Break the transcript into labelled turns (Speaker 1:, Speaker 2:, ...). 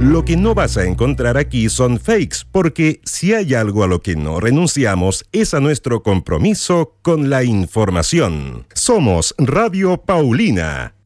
Speaker 1: Lo que no vas a encontrar aquí son fakes, porque si hay algo a lo que no renunciamos es a nuestro compromiso con la información. Somos Radio Paulina,